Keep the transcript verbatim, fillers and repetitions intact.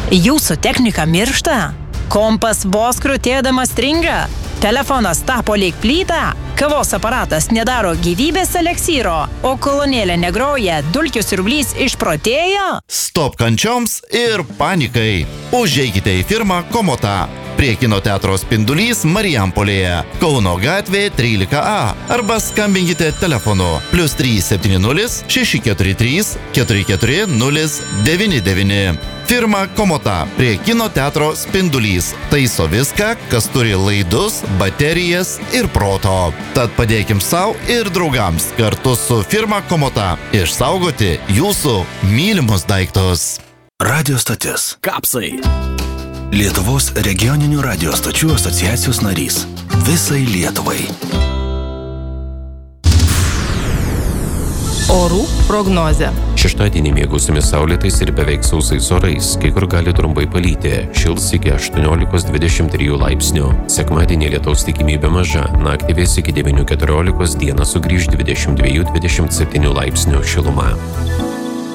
Jūsų technika miršta? Kompas vos krutėdamas stringa? Telefonas tapo lyg plyta? Kavos aparatas nedaro gyvybės eleksyro? O kolonėlė negroja, dulkių siurblys išprotėjo? Stop kančioms ir panikai. Užeikite į firmą Komota. Prie kino teatro Spindulys Marijampolėje, Kauno gatvė trylika A, arba skambinkite telefonu plius trys septyni nulis šeši keturi trys keturi keturi nulis devyni devyni. Firma Komota prie kino teatro Spindulys taiso viską, kas turi laidus, baterijas ir proto. Tad padėkim savo ir draugams kartu su firma Komota išsaugoti jūsų mylimus daiktus. Radio stotis. Kapsai. Lietuvos regioninių radio stočių asociacijos narys. Visai Lietuvai. Orų prognozė. Šeštadienį mėgausimės saulėtais ir beveik sausais orais, kai kur gali trumpai palyti, šils iki aštuoniolikos dvidešimt trijų laipsnių. Sekmadienį lietaus tikimybė maža, naktį vės iki devynių keturiolikos, dieną sugrįž dvidešimt dviejų dvidešimt septynių laipsnių šiluma.